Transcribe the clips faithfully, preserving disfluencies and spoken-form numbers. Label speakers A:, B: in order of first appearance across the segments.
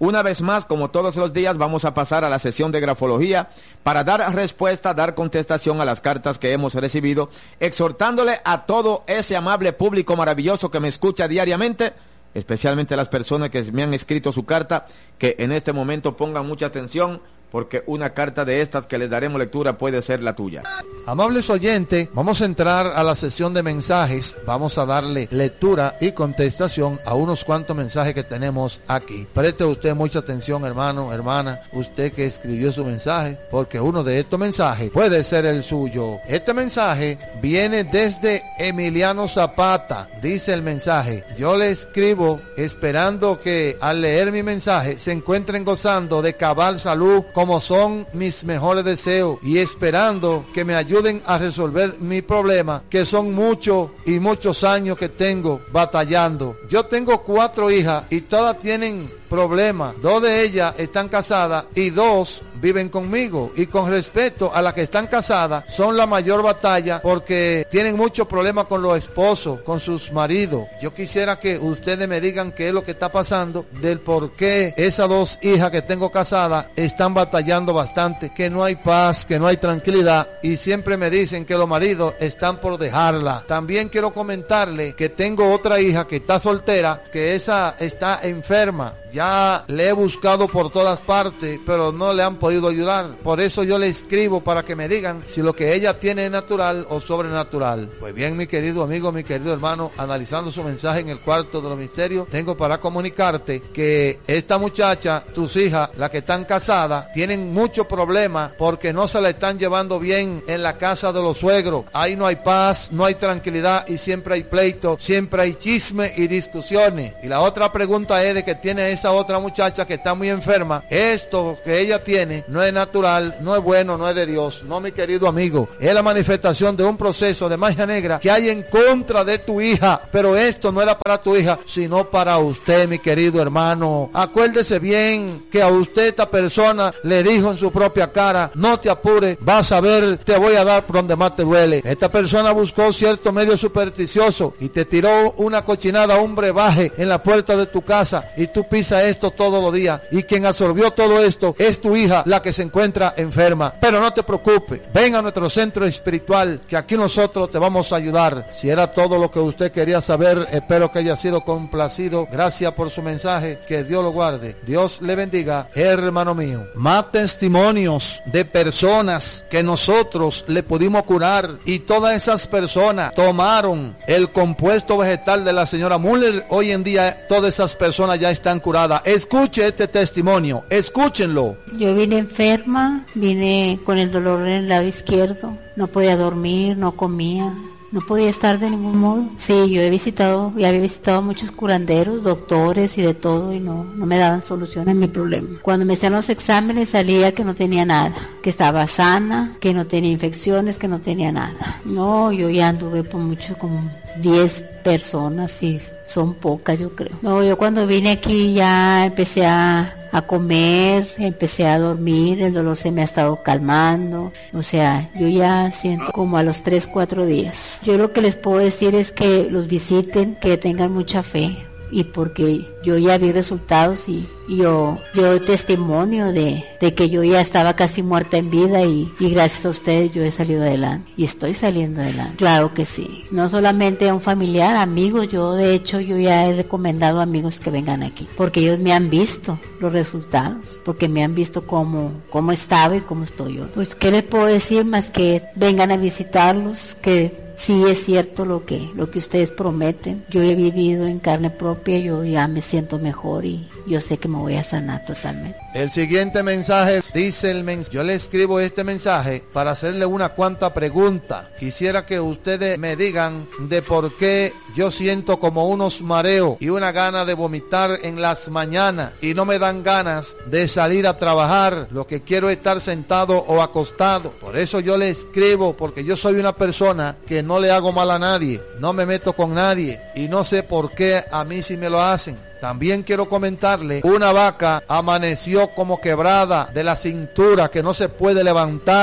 A: Una vez más, como todos los días, vamos a pasar a la sesión de grafología para dar respuesta, dar contestación a las cartas que hemos recibido, exhortándole a todo ese amable público maravilloso que me escucha diariamente, especialmente a las personas que me han escrito su carta, que en este momento pongan mucha atención, porque una carta de estas que les daremos lectura puede ser la tuya.
B: Amables oyentes, vamos a entrar a la sesión de mensajes, vamos a darle lectura y contestación a unos cuantos mensajes que tenemos aquí. Preste usted mucha atención, hermano, hermana, usted que escribió su mensaje, porque uno de estos mensajes puede ser el suyo. Este mensaje viene desde Emiliano Zapata, dice el mensaje: yo le escribo esperando que al leer mi mensaje se encuentren gozando de cabal salud, como son mis mejores deseos, y esperando que me ayuden a resolver mi problema, que son muchos y muchos años que tengo batallando. Yo tengo cuatro hijas y todas tienen problemas. Dos de ellas están casadas y dos viven conmigo, y con respecto a las que están casadas son la mayor batalla porque tienen muchos problemas con los esposos, con sus maridos. Yo quisiera que ustedes me digan qué es lo que está pasando, del por qué esas dos hijas que tengo casadas están batallando bastante, que no hay paz, que no hay tranquilidad, y siempre me dicen que los maridos están por dejarla. También quiero comentarle que tengo otra hija que está soltera, que esa está enferma. Ya le he buscado por todas partes, pero no le han podido ayudar. Por eso yo le escribo para que me digan si lo que ella tiene es natural o sobrenatural. Pues bien, mi querido amigo, mi querido hermano, analizando su mensaje en el cuarto de los misterios, tengo para comunicarte que esta muchacha, tus hijas, las que están casadas, tienen muchos problemas porque no se la están llevando bien en la casa de los suegros. Ahí no hay paz, no hay tranquilidad y siempre hay pleito, siempre hay chisme y discusiones. Y la otra pregunta es de que tiene esa otra muchacha que está muy enferma. Esto que ella tiene no es natural, no es bueno, no es de Dios. No, mi querido amigo, es la manifestación de un proceso de magia negra que hay en contra de tu hija. Pero esto no era para tu hija, sino para usted, mi querido hermano. Acuérdese bien que a usted esta persona le dijo en su propia cara: no te apures, vas a ver, te voy a dar por donde más te duele. Esta persona buscó cierto medio supersticioso y te tiró una cochinada, un brebaje en la puerta de tu casa, y tú pisas esto todos los días, y quien absorbió todo esto es tu hija, la que se encuentra enferma. Pero no te preocupes, ven a nuestro centro espiritual, que aquí nosotros te vamos a ayudar. Si era todo lo que usted quería saber, espero que haya sido complacido. Gracias por su mensaje, que Dios lo guarde, Dios le bendiga, hermano mío. Más testimonios de personas que nosotros le pudimos curar, y todas esas personas tomaron el compuesto vegetal de la señora Müller. Hoy en día todas esas personas ya están curadas. Escuche este testimonio, escúchenlo.
C: Yo vine enferma, vine con el dolor en el lado izquierdo, no podía dormir, no comía, no podía estar de ningún modo. Sí, yo he visitado, ya había visitado muchos curanderos, doctores y de todo, y no, no me daban solución a mi problema. Cuando me hacían los exámenes salía que no tenía nada, que estaba sana, que no tenía infecciones, que no tenía nada. No, yo ya anduve por mucho, como diez personas, y son pocas, yo creo. No, yo cuando vine aquí ya empecé a, a comer, empecé a dormir, el dolor se me ha estado calmando. O sea, yo ya siento como a los tres, cuatro días. Yo lo que les puedo decir es que los visiten, que tengan mucha fe, y porque yo ya vi resultados, y, y yo, yo doy testimonio de, de que yo ya estaba casi muerta en vida, y, y gracias a ustedes yo he salido adelante, y estoy saliendo adelante. Claro que sí, no solamente a un familiar, amigos. Yo de hecho yo ya he recomendado a amigos que vengan aquí, porque ellos me han visto los resultados, porque me han visto cómo, cómo estaba y cómo estoy yo. Pues qué les puedo decir más que vengan a visitarlos, que sí es cierto lo que lo que ustedes prometen. Yo he vivido en carne propia, yo ya me siento mejor y yo sé que me voy a sanar totalmente.
B: El siguiente mensaje dice el mens yo le escribo este mensaje para hacerle una cuanta pregunta. Quisiera que ustedes me digan de por qué yo siento como unos mareos y una gana de vomitar en las mañanas, y no me dan ganas de salir a trabajar. Lo que quiero es estar sentado o acostado. Por eso yo le escribo, porque yo soy una persona que no le hago mal a nadie, no me meto con nadie, y no sé por qué a mí sí me lo hacen. También quiero comentarle, una vaca amaneció como quebrada de la cintura, que no se puede levantar,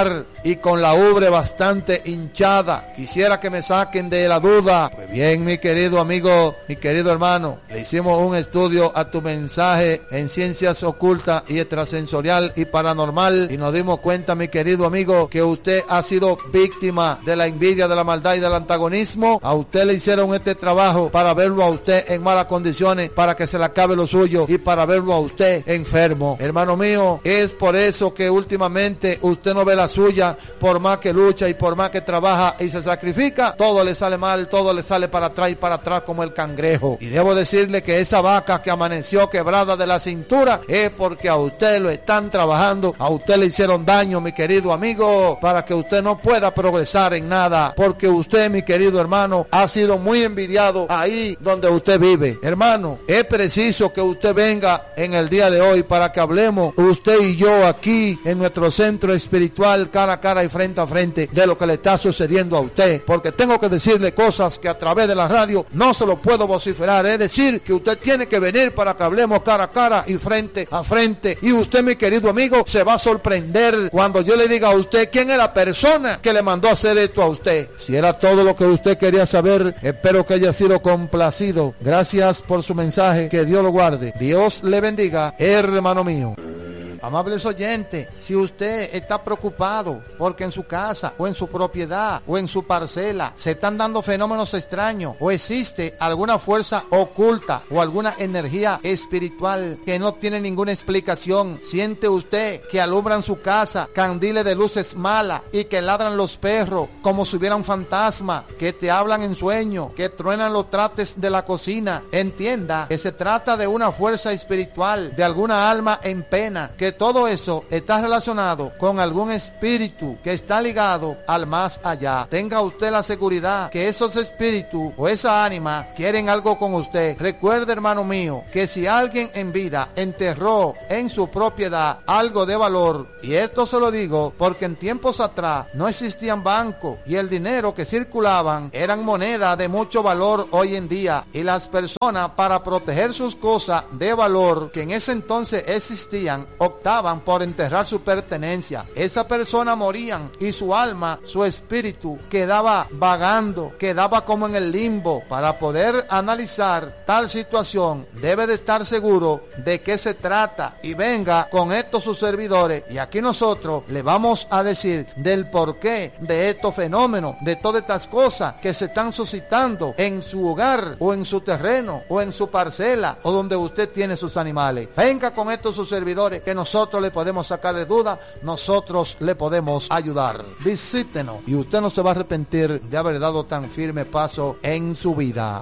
B: y con la ubre bastante hinchada. Quisiera que me saquen de la duda. Pues bien, mi querido amigo, mi querido hermano, le hicimos un estudio a tu mensaje en ciencias ocultas y extrasensorial y paranormal y nos dimos cuenta, mi querido amigo, que usted ha sido víctima de la envidia, de la maldad y del antagonismo. A usted le hicieron este trabajo para verlo a usted en malas condiciones, para que se le acabe lo suyo y para verlo a usted enfermo. Hermano mío, es por eso que últimamente usted no ve la suya, por más que lucha y por más que trabaja y se sacrifica, todo le sale mal, todo le sale para atrás y para atrás como el cangrejo. Y debo decirle que esa vaca que amaneció quebrada de la cintura es porque a usted lo están trabajando, a usted le hicieron daño, mi querido amigo, para que usted no pueda progresar en nada, porque usted, mi querido hermano, ha sido muy envidiado ahí donde usted vive. Hermano, es preciso que usted venga en el día de hoy para que hablemos usted y yo aquí en nuestro centro espiritual, cara a cara y frente a frente, de lo que le está sucediendo a usted, porque tengo que decirle cosas que a través de la radio no se lo puedo vociferar. Es decir, que usted tiene que venir para que hablemos cara a cara y frente a frente, y usted, mi querido amigo, se va a sorprender cuando yo le diga a usted quién es la persona que le mandó a hacer esto a usted. Si era todo lo que usted quería saber, espero que haya sido complacido. Gracias por su mensaje, que Dios lo guarde. Dios le bendiga, hermano mío. Amables oyentes, si usted está preocupado porque en su casa o en su propiedad o en su parcela se están dando fenómenos extraños o existe alguna fuerza oculta o alguna energía espiritual que no tiene ninguna explicación, siente usted que alumbran su casa candiles de luces malas y que ladran los perros como si hubiera un fantasma, que te hablan en sueño, que truenan los trastes de la cocina, entienda que se trata de una fuerza espiritual, de alguna alma en pena, que todo eso está relacionado con algún espíritu que está ligado al más allá. Tenga usted la seguridad que esos espíritus o esa ánima quieren algo con usted. Recuerde, hermano mío, que si alguien en vida enterró en su propiedad algo de valor, y esto se lo digo porque en tiempos atrás no existían bancos y el dinero que circulaban eran monedas de mucho valor hoy en día, y las personas, para proteger sus cosas de valor que en ese entonces existían, optaban por enterrar su pertenencia. Esa persona morían y su alma, su espíritu quedaba vagando, quedaba como en el limbo. Para poder analizar tal situación debe de estar seguro de qué se trata y venga con estos sus servidores, y aquí nosotros le vamos a decir del porqué de estos fenómenos, de todas estas cosas que se están suscitando en su hogar o en su terreno o en su parcela o donde usted tiene sus animales. Venga con estos sus servidores que nosotros le podemos sacar de duda, nosotros le podemos ayudar. Visítenos y usted no se va a arrepentir de haber dado tan firme paso en su vida.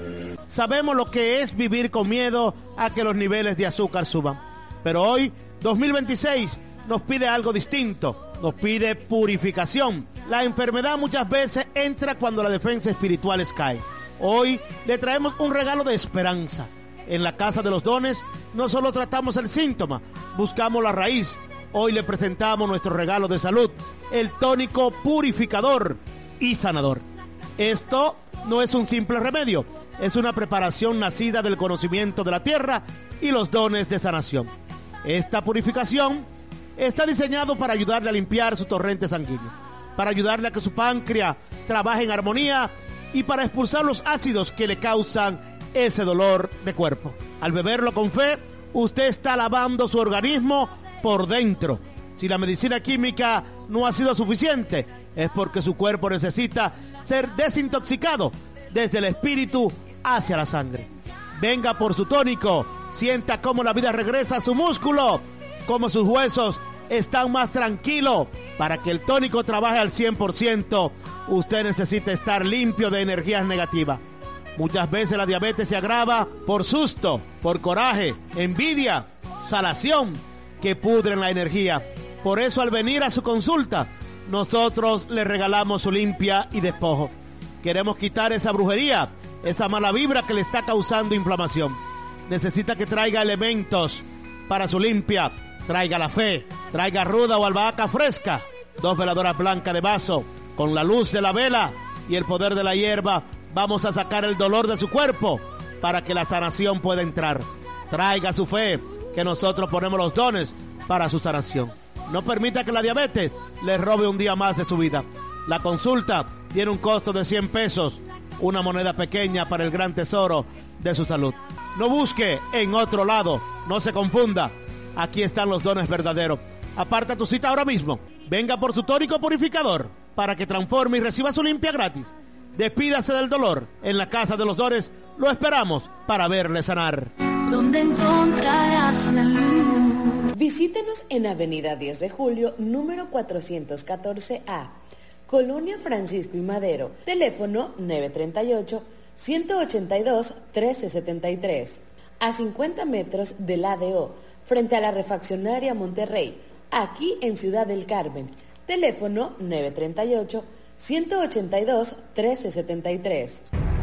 D: Sabemos lo que es vivir con miedo a que los niveles de azúcar suban, pero hoy, dos mil veintiséis, nos pide algo distinto, nos pide purificación. La enfermedad muchas veces entra cuando la defensa espiritual cae. Hoy le traemos un regalo de esperanza. En la Casa de los Dones no solo tratamos el síntoma, buscamos la raíz. Hoy le presentamos nuestro regalo de salud, el tónico purificador y sanador. Esto no es un simple remedio, es una preparación nacida del conocimiento de la tierra y los dones de sanación. Esta purificación está diseñado para ayudarle a limpiar su torrente sanguíneo, para ayudarle a que su páncreas trabaje en armonía y para expulsar los ácidos que le causan ese dolor de cuerpo. Al beberlo con fe, usted está lavando su organismo por dentro. Si la medicina química no ha sido suficiente, es porque su cuerpo necesita ser desintoxicado desde el espíritu hacia la sangre. Venga por su tónico, sienta cómo la vida regresa a su músculo, cómo sus huesos están más tranquilos. Para que el tónico trabaje al cien por ciento, usted necesita estar limpio de energías negativas. Muchas veces la diabetes se agrava por susto, por coraje, envidia, salación, que pudren la energía. Por eso, al venir a su consulta, nosotros le regalamos su limpia y despojo. Queremos quitar esa brujería, esa mala vibra que le está causando inflamación. Necesita que traiga elementos para su limpia. Traiga la fe, traiga ruda o albahaca fresca, dos veladoras blancas de vaso. Con la luz de la vela y el poder de la hierba, vamos a sacar el dolor de su cuerpo para que la sanación pueda entrar. Traiga su fe, que nosotros ponemos los dones para su sanación. No permita que la diabetes le robe un día más de su vida. La consulta tiene un costo de cien pesos, una moneda pequeña para el gran tesoro de su salud. No busque en otro lado, no se confunda. Aquí están los dones verdaderos. Aparta tu cita ahora mismo. Venga por su tónico purificador para que transforme y reciba su limpia gratis. Despídase del dolor. En la Casa de los Dones lo esperamos para verle sanar.
E: Donde encontrarás la luz.
F: Visítenos en Avenida diez de Julio, número cuatrocientos catorce A, Colonia Francisco y Madero. Teléfono nueve tres ocho, uno ocho dos, uno tres siete tres. A cincuenta metros del A D O, frente a la Refaccionaria Monterrey, aquí en Ciudad del Carmen. Teléfono nueve tres ocho, uno ocho dos, uno tres siete tres.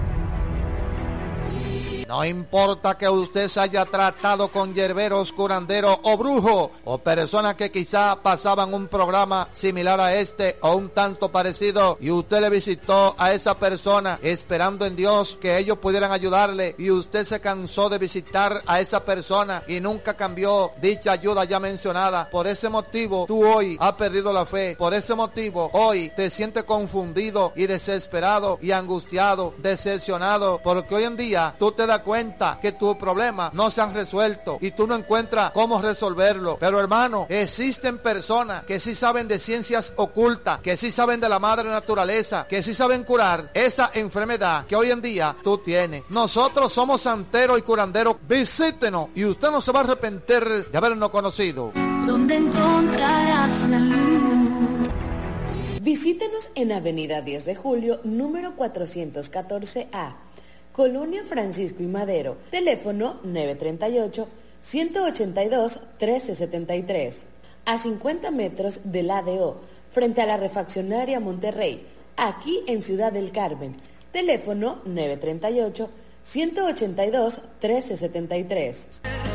B: No importa que usted se haya tratado con yerberos, curandero o brujo, o personas que quizá pasaban un programa similar a este o un tanto parecido, y usted le visitó a esa persona esperando en Dios que ellos pudieran ayudarle, y usted se cansó de visitar a esa persona y nunca cambió dicha ayuda ya mencionada. Por ese motivo tú hoy has perdido la fe. Por ese motivo hoy te sientes confundido y desesperado y angustiado, decepcionado, porque hoy en día tú te das cuenta que tus problemas no se han resuelto y tú no encuentras cómo resolverlo. Pero hermano, existen personas que sí saben de ciencias ocultas, que sí saben de la madre naturaleza, que sí saben curar esa enfermedad que hoy en día tú tienes. Nosotros somos santeros y curanderos. Visítenos y usted no se va a arrepentir de habernos conocido.
E: Donde encontrarás la luz.
F: Visítenos en Avenida diez de Julio, número cuatrocientos catorce A, Colonia Francisco y Madero. Teléfono nueve tres ocho, uno ocho dos, uno tres siete tres. A cincuenta metros del A D O, frente a la Refaccionaria Monterrey, aquí en Ciudad del Carmen. Teléfono nueve tres ocho, uno ocho dos, uno tres siete tres.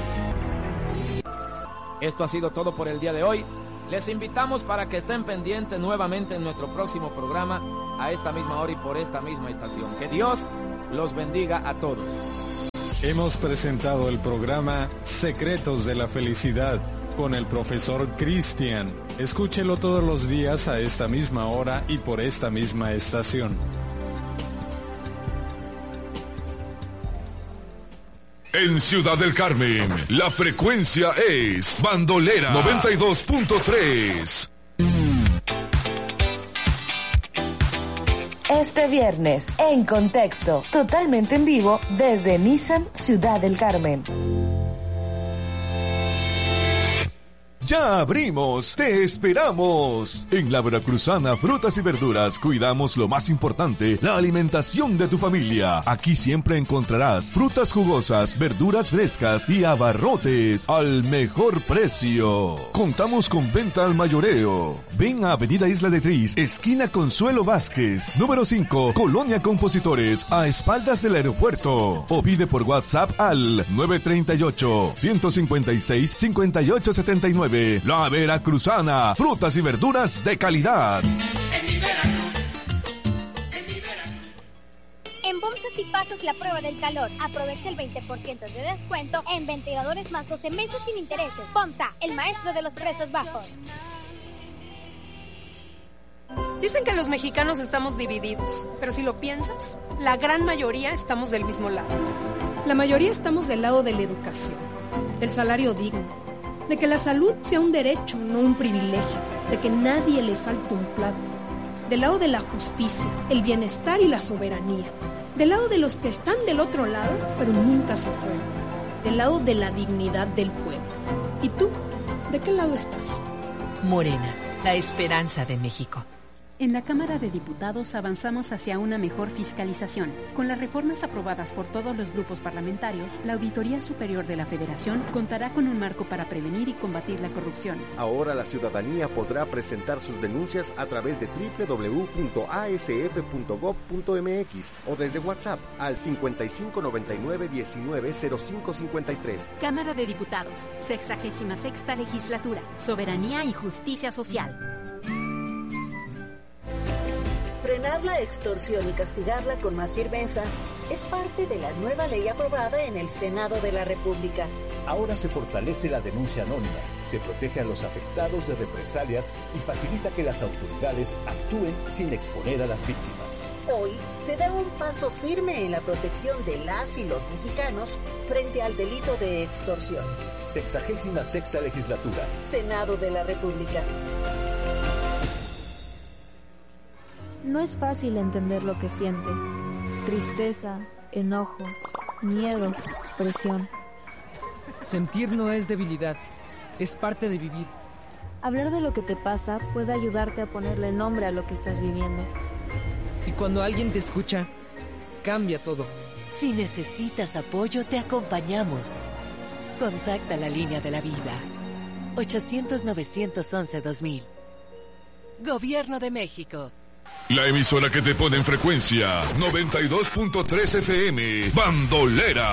A: Esto ha sido todo por el día de hoy. Les invitamos para que estén pendientes nuevamente en nuestro próximo programa a esta misma hora y por esta misma estación. Que Dios los bendiga a todos.
G: Hemos presentado el programa Secretos de la Felicidad con el profesor Cristian. Escúchelo todos los días a esta misma hora y por esta misma estación.
H: En Ciudad del Carmen, la frecuencia es Bandolera noventa y dos punto tres.
F: Este viernes, en Contexto, totalmente en vivo desde Nissan Ciudad del Carmen.
H: Ya abrimos, te esperamos. En la Veracruzana Frutas y Verduras cuidamos lo más importante, la alimentación de tu familia. Aquí siempre encontrarás frutas jugosas, verduras frescas y abarrotes al mejor precio. Contamos con venta al mayoreo. Ven a Avenida Isla de Tris, esquina Consuelo Vázquez, número cinco, Colonia Compositores, a espaldas del aeropuerto. O pide por WhatsApp al nueve tres ocho, uno cinco seis, cinco ocho siete nueve. La Veracruzana, frutas y verduras de calidad.
I: En mi Veracruz, en mi Veracruz. En Bomsas y pasas la prueba del calor. Aprovecha el veinte por ciento de descuento en ventiladores más doce meses sin intereses. Bomsa, el maestro de los precios bajos.
J: Dicen que los mexicanos estamos divididos, pero si lo piensas, la gran mayoría estamos del mismo lado. La mayoría estamos del lado de la educación, del salario digno, de que la salud sea un derecho, no un privilegio, de que nadie le falte un plato, del lado de la justicia, el bienestar y la soberanía, del lado de los que están del otro lado, pero nunca se fueron, del lado de la dignidad del pueblo. ¿Y tú? ¿De qué lado estás?
K: Morena, la esperanza de México.
L: En la Cámara de Diputados avanzamos hacia una mejor fiscalización. Con las reformas aprobadas por todos los grupos parlamentarios, la Auditoría Superior de la Federación contará con un marco para prevenir y combatir la corrupción.
M: Ahora la ciudadanía podrá presentar sus denuncias a través de doble u doble u doble u punto a s f punto gob punto m x o desde WhatsApp al cincuenta y cinco noventa y nueve diecinueve cero cinco cincuenta y tres.
L: Cámara de Diputados, sexagésima sexta Legislatura, Soberanía y Justicia Social.
N: Frenar la extorsión y castigarla con más firmeza Es parte de la nueva ley aprobada en el Senado de la República.
O: Ahora se fortalece la denuncia anónima, se protege a los afectados de represalias y facilita que las autoridades actúen sin exponer a las víctimas.
N: Hoy se da un paso firme en la protección de las y los mexicanos frente al delito de extorsión.
O: Sexagésima sexta legislatura.
N: Senado de la República.
P: No es fácil entender lo que sientes. Tristeza, enojo, miedo, presión.
Q: Sentir no es debilidad, es parte de vivir.
P: Hablar de lo que te pasa puede ayudarte a ponerle nombre a lo que estás viviendo.
Q: Y cuando alguien te escucha, cambia todo.
K: Si necesitas apoyo, te acompañamos. Contacta la línea de la vida. ochocientos, novecientos once, dos mil. Gobierno de México.
H: La emisora que te pone en frecuencia noventa y dos punto tres F M, Bandolera.